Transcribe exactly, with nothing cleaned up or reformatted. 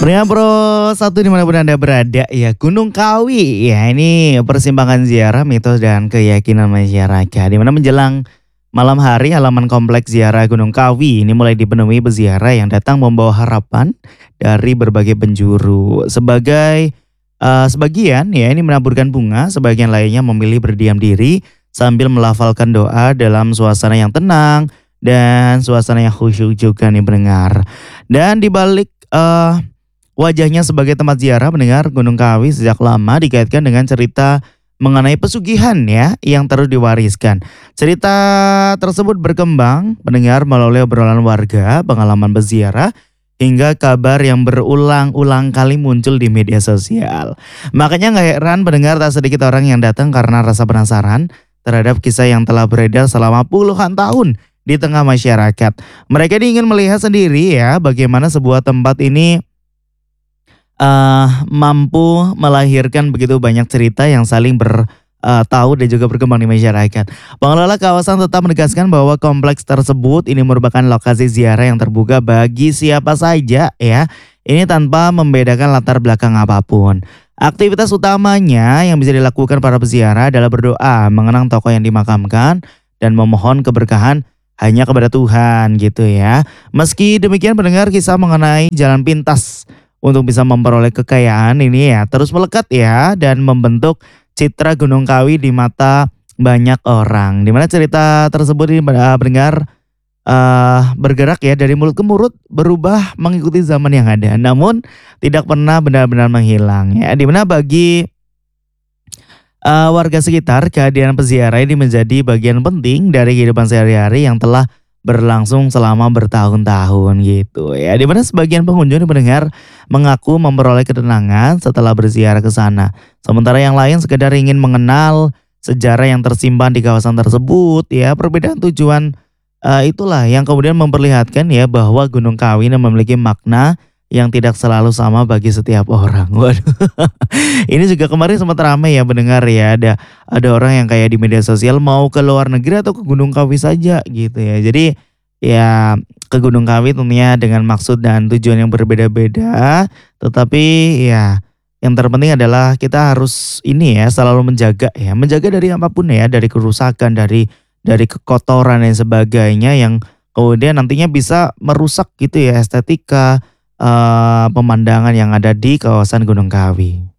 Pria Pro satu dimanapun Anda berada ya, Gunung Kawi ya, ini persimpangan ziarah mitos dan keyakinan masyarakat di mana menjelang malam hari halaman kompleks ziarah Gunung Kawi ini mulai dipenuhi peziarah yang datang membawa harapan dari berbagai penjuru. Sebagai eh, sebagian ya ini menaburkan bunga, sebagian lainnya memilih berdiam diri sambil melafalkan doa dalam suasana yang tenang dan suasana yang khusyuk juga nih mendengar. Dan di balik eh, wajahnya sebagai tempat ziarah mendengar Gunung Kawi sejak lama dikaitkan dengan cerita mengenai pesugihan ya yang terus diwariskan. Cerita tersebut berkembang mendengar melalui obrolan warga, pengalaman berziarah, hingga kabar yang berulang-ulang kali muncul di media sosial. Makanya nggak heran mendengar tak sedikit orang yang datang karena rasa penasaran terhadap kisah yang telah beredar selama puluhan tahun di tengah masyarakat. Mereka ingin melihat sendiri ya bagaimana sebuah tempat ini eh, mampu melahirkan begitu banyak cerita yang saling ber eh, tahu dan juga berkembang di masyarakat. Pengelola kawasan tetap menegaskan bahwa kompleks tersebut ini merupakan lokasi ziarah yang terbuka bagi siapa saja ya. Ini tanpa membedakan latar belakang apapun. Aktivitas utamanya yang bisa dilakukan para peziarah adalah berdoa, mengenang tokoh yang dimakamkan dan memohon keberkahan hanya kepada Tuhan gitu ya. Meski demikian pendengar kisah mengenai jalan pintas untuk bisa memperoleh kekayaan ini ya terus melekat ya dan membentuk citra Gunung Kawi di mata banyak orang. Dimana cerita tersebut ini uh, mendengar uh, bergerak ya dari mulut ke mulut, berubah mengikuti zaman yang ada. Namun tidak pernah benar-benar menghilang ya. Dimana bagi uh, warga sekitar kehadiran peziarah ini menjadi bagian penting dari kehidupan sehari-hari yang telah berlangsung selama bertahun-tahun gitu ya. Di mana sebagian pengunjung mendengar mengaku memperoleh ketenangan setelah berziarah ke sana. Sementara yang lain sekedar ingin mengenal sejarah yang tersimpan di kawasan tersebut ya. Perbedaan tujuan eh, itulah yang kemudian memperlihatkan ya bahwa Gunung Kawi ini memiliki makna yang tidak selalu sama bagi setiap orang. Waduh. Ini juga kemarin sempat ramai ya mendengar ya ada ada orang yang kayak di media sosial mau ke luar negeri atau ke Gunung Kawi saja gitu ya. Jadi ya ke Gunung Kawi tentunya dengan maksud dan tujuan yang berbeda-beda. Tetapi ya yang terpenting adalah kita harus ini ya selalu menjaga ya. Menjaga dari apapun ya, dari kerusakan, dari dari kekotoran dan sebagainya yang kemudian nantinya bisa merusak gitu ya estetika eh, pemandangan yang ada di kawasan Gunung Kawi.